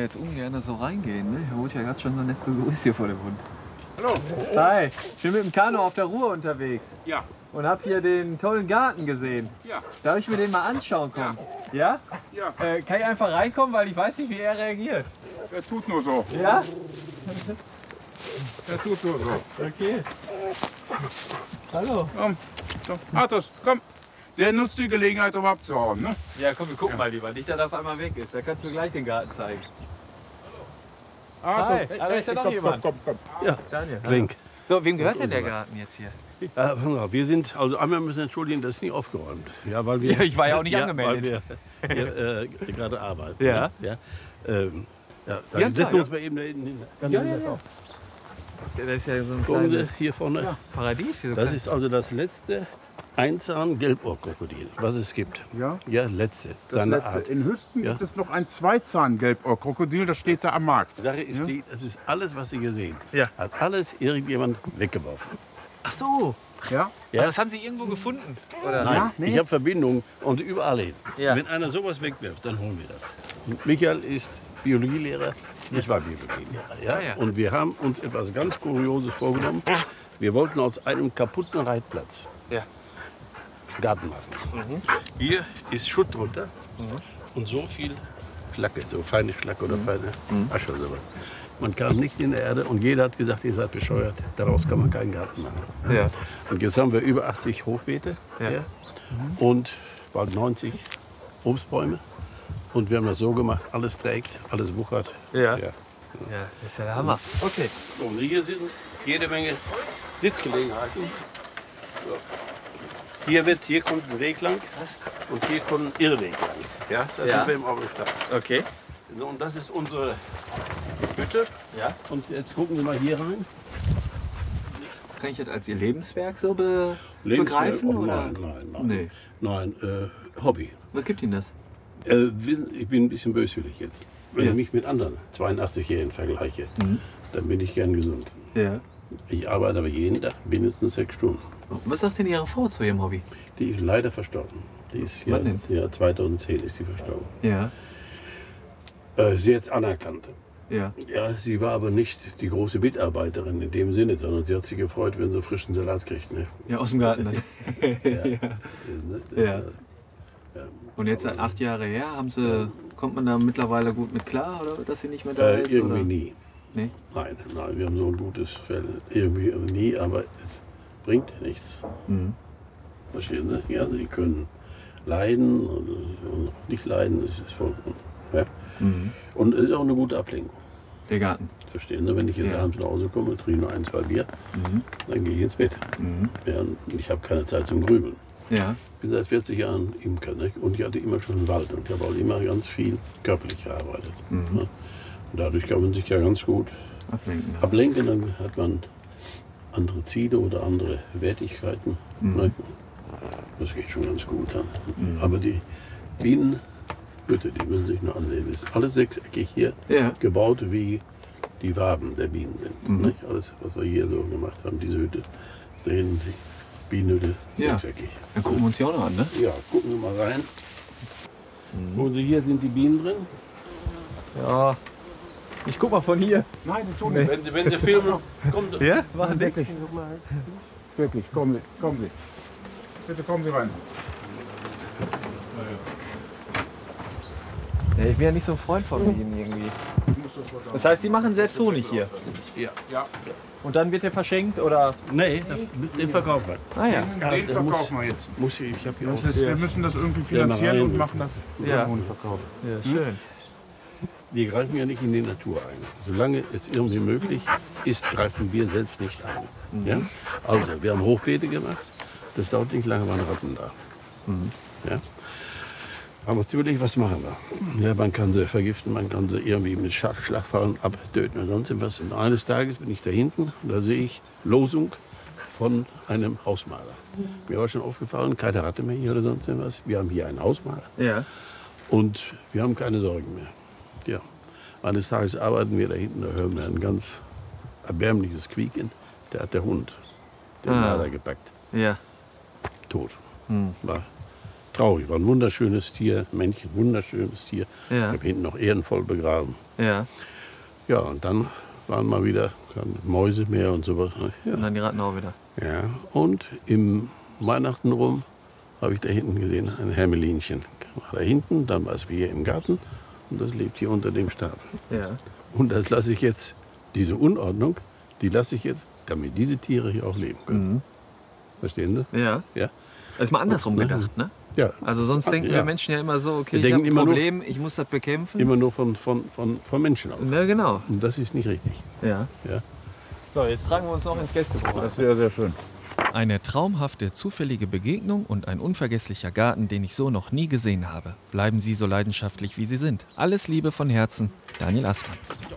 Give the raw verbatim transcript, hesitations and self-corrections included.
ja jetzt ungern so reingehen. Ne? Er wurde ja gerade schon so nett begrüßt hier vor dem Hund. Hallo. Hi, ich bin mit dem Kanu auf der Ruhr unterwegs. Ja. Und hab hier den tollen Garten gesehen. Ja. Darf ich mir den mal anschauen kommen? Ja? Ja. Äh, kann ich einfach reinkommen, weil ich weiß nicht, wie er reagiert. Er tut nur so. Ja? Er tut nur so. Okay. Hallo. Komm. So. Artus, komm. Der nutzt die Gelegenheit, um abzuhauen, ne? Ja, komm, wir gucken mal lieber. Nicht, dass er auf einmal weg ist. Da kannst du mir gleich den Garten zeigen. Artus. Hi, aber ist ja noch komm, jemand. Komm, komm, komm. Ja, Daniel. Klink. So, wem gehört denn der Garten jetzt hier? Ja, wir sind, also einmal müssen wir entschuldigen, das ist nicht aufgeräumt. Ja, weil wir, Ja, ich war ja auch nicht ja, angemeldet. Weil wir hier, äh, gerade arbeiten. Ja. Ne? Ja, ähm, ja, Ja, dann setzen klar, wir uns mal eben da hinten hin. Ja, ja, ja. Das ist ja so ein Gucken Sie kleines hier vorne. Paradies. Hier so Das klein. ist also das letzte Einzahn-Gelbohrkrokodil, was es gibt. Ja. Ja, letzte, Das seiner letzte. Art. In Hüsten Ja. gibt es noch ein Zweizahn-Gelbohrkrokodil, das steht da am Markt. Die Sache ist Ja. die, das ist alles, was Sie hier sehen. Ja. Hat alles irgendjemand weggeworfen. Ach so. Ja? Ja. Also das haben Sie irgendwo gefunden? Oder? Nein, Ja, nee. ich habe Verbindungen und überall hin. Ja. Wenn einer sowas wegwirft, dann holen wir das. Und Michael ist Biologielehrer, ich war Biologielehrer. Ja? Ah, ja. Und wir haben uns etwas ganz Kurioses vorgenommen. Wir wollten aus einem kaputten Reitplatz Ja. Garten machen. Hier ist Schutt drunter und so viel Schlacke, so feine Schlacke oder feine Asche. Oder so. Man kam nicht in der Erde und jeder hat gesagt, ihr seid bescheuert, daraus kann man keinen Garten machen. Ja. Und jetzt haben wir über achtzig Hochbeete Ja. ja. und bald neunzig Obstbäume. Und wir haben das so gemacht, alles trägt, alles wuchert. Ja. Ja. Ja, das ist ja der Hammer. Okay. Und hier sind jede Menge Sitzgelegenheiten. So. Hier, wird, hier kommt ein Weg lang und hier kommt ein Irrweg lang. Ja, da Ja. sind wir im Augenstand. Okay. So, und das ist unsere Hütte. Ja. Und jetzt gucken Sie mal hier rein. Kann ich das als Ihr Lebenswerk so be Lebenswerk? begreifen? Oh, oder? nein, nein, nein. Nee. Nein, äh, Hobby. Was gibt Ihnen das? Äh, wissen- ich bin ein bisschen böswillig jetzt. Wenn Ja. ich mich mit anderen zweiundachtzig-Jährigen vergleiche, Mhm. dann bin ich gern gesund. Ja. Ich arbeite aber jeden Tag mindestens sechs Stunden. Was sagt denn Ihre Frau zu Ihrem Hobby? Die ist leider verstorben. Die ist ja, Wann denn? ja zweitausendzehn ist sie verstorben. Ja. Äh, sie ist anerkannt. Ja. Ja, sie war aber nicht die große Mitarbeiterin in dem Sinne, sondern sie hat sich gefreut, wenn sie frischen Salat kriegt. Ne? Ja, aus dem Garten. Dann. Ja. ja. Ne? Das, Ja. äh, ja. Und jetzt seit acht Jahre her, haben Sie, kommt man da mittlerweile gut mit klar, oder dass sie nicht mehr da Äh, ist? irgendwie oder? nie. Nee? Nein, nein, wir haben so ein gutes Fell. Irgendwie nie, aber es bringt nichts. Mhm. Verstehen Sie? Ja, Sie können leiden und, und nicht leiden, das ist vollkommen. Ja. Mhm. Und es ist auch eine gute Ablenkung. Der Garten. Verstehen Sie, wenn ich jetzt Ja. abends nach Hause komme, trinke nur ein, zwei Bier, Mhm. dann gehe ich ins Bett. Mhm. Ja, und ich habe keine Zeit zum Grübeln. Ja. Ich bin seit vierzig Jahren Imker, nicht? Und ich hatte immer schon einen Wald und ich habe auch immer ganz viel körperlich gearbeitet. Mhm. Ja. Und dadurch kann man sich ja ganz gut Ablenken. ablenken, dann hat man andere Ziele oder andere Wertigkeiten. Mhm. Ne? Das geht schon ganz gut an. Mhm. Aber die Bienenhütte, die müssen Sie sich nur ansehen, ist alles sechseckig hier Ja. gebaut, wie die Waben der Bienen sind. Mhm. Nicht? Alles, was wir hier so gemacht haben, diese Hütte, da hinten die Bienenhütte, Ja. sechseckig. Dann gucken wir uns die auch noch an, ne? Ja, gucken Sie mal rein. Und Sie hier sind die Bienen drin. Ja. Ich guck mal von hier. Nein, das tun Nee. Wenn Sie, wenn Sie filmen, kommen Sie. Ja? Machen Wirklich. Wirklich, kommen Sie, kommen Sie. Bitte kommen Sie rein. Ja, ich bin ja nicht so ein Freund von Bienen irgendwie. Das heißt, die machen selbst Honig hier. Ja. Ja, Und dann wird der verschenkt oder? Nee, das- den verkaufen wir. Ah ja. den, Ja, den der verkaufen wir jetzt. Muss ich, ich habe hier Das auch. ist, wir müssen das irgendwie finanzieren rein. und machen das Ja. ohne Verkauf. Ja, schön. Wir greifen ja nicht in die Natur ein. Solange es irgendwie möglich ist, greifen wir selbst nicht ein. Ja? Also, wir haben Hochbeete gemacht. Das dauert nicht lange, waren Ratten da. Ja? Aber natürlich, was machen wir? Ja, man kann sie vergiften, man kann sie irgendwie mit Schlag, Schlagfallen abtöten und sonst was. Und eines Tages bin ich da hinten, da sehe ich Losung von einem Hausmaler. Mir war schon aufgefallen, keine Ratte mehr hier oder sonst was. Wir haben hier einen Hausmaler. Ja. Und wir haben keine Sorgen mehr. Ja. Eines Tages arbeiten wir da hinten, da hören wir ein ganz erbärmliches Quieken. Der hat der Hund den Ah. Lader gepackt. Ja. Tot. Hm. War traurig. War ein wunderschönes Tier, Männchen, wunderschönes Tier. Ja. Ich habe hinten noch ehrenvoll begraben. Ja. Ja, und dann waren mal wieder Mäuse mehr und sowas. Ja. Und dann die Ratten auch wieder. Ja. Und im Weihnachten rum habe ich da hinten gesehen, ein Hermelinchen. War da hinten, dann war es wie hier im Garten und das lebt hier unter dem Stab. Ja. Und das lasse ich jetzt, diese Unordnung, die lasse ich jetzt, damit diese Tiere hier auch leben können. Mhm. Verstehen Sie? Ja. Ja. Das ist mal andersrum Ne? gedacht, ne? Ja. Also sonst denken ja. wir Menschen ja immer so, okay, Wir ich denken habe ein immer nur- Problem, ich muss das bekämpfen. Immer nur von, von, von, von Menschen aus. Ne, genau. Und das ist nicht richtig. Ja. Ja. So, jetzt tragen wir uns noch ins Gästebuch. Das wäre sehr schön. Eine traumhafte, zufällige Begegnung und ein unvergesslicher Garten, den ich so noch nie gesehen habe. Bleiben Sie so leidenschaftlich, wie Sie sind. Alles Liebe von Herzen, Daniel Aßmann.